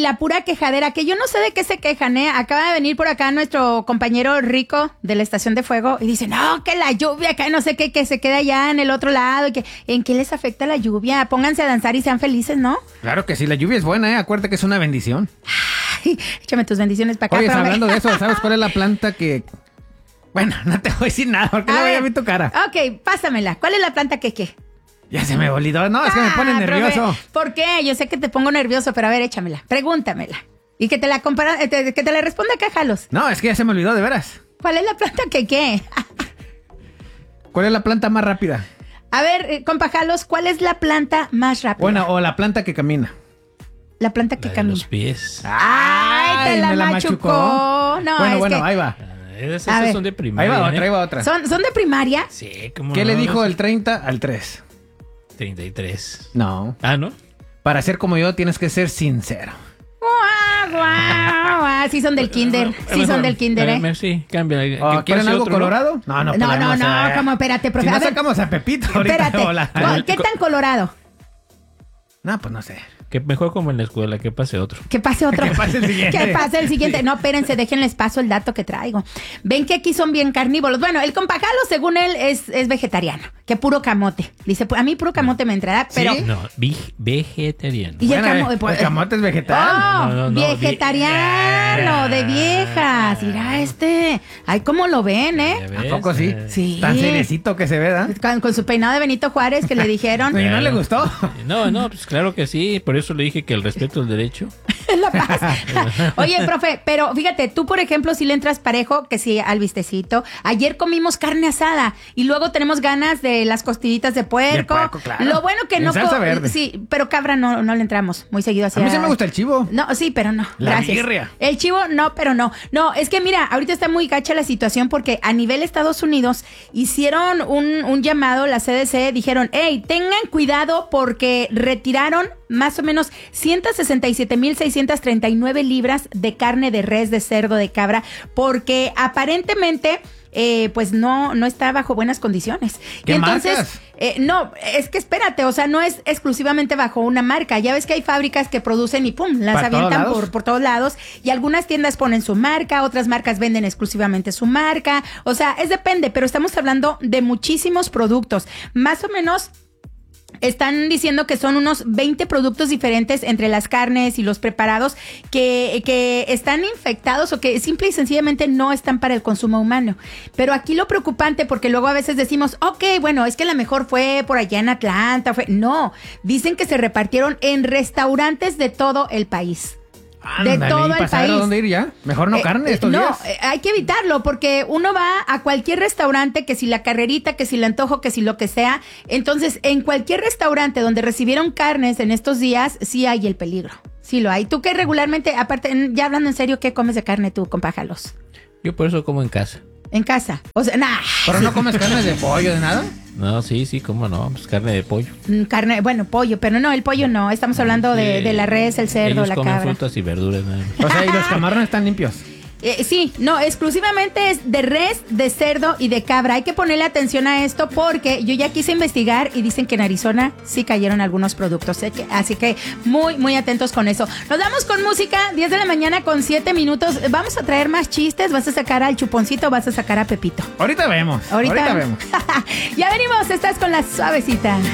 la pura quejadera, que yo no sé de qué se quejan, ¿eh? Acaba de venir por acá nuestro compañero Rico de la Estación de Fuego y dice, no, que la lluvia, que no sé qué, que se queda allá en el otro lado, y que ¿en qué les afecta la lluvia? Pónganse a danzar y sean felices, ¿no? Claro que sí, la lluvia es buena, ¿eh? Acuérdate que es una bendición. Ay, échame tus bendiciones para acá. Oye, hablando de eso, ¿sabes cuál es la planta que...? Bueno, no te voy a decir nada porque no voy a ver tu cara. Ok, pásamela. ¿Cuál es la planta que qué? Ya se me olvidó. No, es que me pone nervioso. Profe, ¿por qué? Yo sé que te pongo nervioso, pero a ver, échamela. Pregúntamela. Y que te la que te la responda acá, Jalos. No, es que ya se me olvidó, de veras. ¿Cuál es la planta que qué? ¿Cuál es la planta más rápida? A ver, compa Jalos, ¿cuál es la planta más rápida? Bueno, o la planta que camina. La planta que camina. Los pies. ¡Ay, te la machucó! No, bueno, es que... ahí va. Esas son de primaria. Ahí va otra. ¿Son de primaria? Sí, ¿cómo ¿Qué no? le dijo el 30 al 3? 33. No. Ah, ¿no? Para ser como yo tienes que ser sincero. ¡Guau! Sí son del kinder. Sí son del kinder, ¿eh? Sí, cambia. ¿Quieren algo colorado? No, como espérate, profe. Si no a ver, sacamos a Pepito ahorita. espérate. Hola. ¿Qué tan colorado? No, pues no sé. Que mejor como en la escuela, que pase otro. Que pase otro. Que pase el siguiente. Que pase el siguiente. No, espérense, déjenles paso el dato que traigo. Ven que aquí son bien carnívoros. Bueno, el compa Jalo, según él, es vegetariano. Que puro camote. Dice, a mí puro camote me entrará, pero... ¿Sí? No, vegetariano. Y el camote... el camote es vegetal. No, vegetariano, de viejas. Mira Ay, ¿cómo lo ven, eh? ¿A poco sí? Sí. Tan seriecito que se ve, ¿eh? Con su peinado de Benito Juárez que le dijeron. ¿Y no le gustó? No, pues claro que sí. Por eso le dije que el respeto al derecho. La paz. Oye, profe, pero fíjate, tú por ejemplo si le entras parejo, que sí, al bistecito. Ayer comimos carne asada y luego tenemos ganas de las costillitas de puerco. Claro. Lo bueno que En no... salsa verde. Sí, pero cabra no le entramos muy seguido así. A mí sí me gusta el chivo. No, sí, pero no. La Gracias. birria. El chivo, no, pero no. No, es que mira, ahorita está muy gacha la situación porque a nivel Estados Unidos hicieron un llamado, la CDC, dijeron, hey, tengan cuidado porque retiraron más o menos 167,639 libras de carne de res, de cerdo, de cabra, porque aparentemente... pues no está bajo buenas condiciones. ¿Qué y entonces, marcas? No, es que espérate, o sea, no es exclusivamente bajo una marca. Ya ves que hay fábricas que producen y pum, las avientan por todos lados. Y algunas tiendas ponen su marca, otras marcas venden exclusivamente su marca. O sea, depende, pero estamos hablando de muchísimos productos. Más o menos... Están diciendo que son unos 20 productos diferentes entre las carnes y los preparados que están infectados o que simple y sencillamente no están para el consumo humano. Pero aquí lo preocupante, porque luego a veces decimos, ok, bueno, es que la mejor fue por allá en Atlanta. No, dicen que se repartieron en restaurantes de todo el país. Ándale, de todo el país. ¿Dónde ir ya? Mejor no carne estos días. Hay que evitarlo porque uno va a cualquier restaurante, que si la carrerita, que si el antojo, que si lo que sea. Entonces, en cualquier restaurante donde recibieron carnes en estos días, sí hay el peligro. Sí lo hay. Tú que regularmente, aparte, ya hablando en serio, ¿qué comes de carne tú, compa Jalos? Yo por eso como en casa. En casa. O sea, nah. ¿Pero no comes carne de pollo, de nada? No, sí, cómo no, pues carne de pollo. Carne, bueno, pollo, pero no, el pollo no. Estamos hablando de la res, el cerdo, ellos la comen cabra. frutas y verduras. ¿No? O sea, y los camarones están limpios. Sí, no, exclusivamente es de res, de cerdo y de cabra. Hay que ponerle atención a esto porque yo ya quise investigar y dicen que en Arizona sí cayeron algunos productos. Así que muy, muy atentos con eso. Nos vamos con música, 10 de la mañana con 7 minutos. Vamos a traer más chistes. ¿Vas a sacar al Chuponcito o vas a sacar a Pepito? Ahorita vemos. Ahorita vemos. Ya venimos, estás con la suavecita.